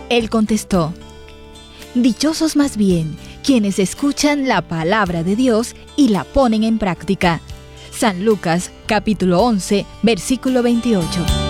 Él contestó: dichosos más bien quienes escuchan la palabra de Dios y la ponen en práctica. San Lucas, capítulo 11, versículo 28.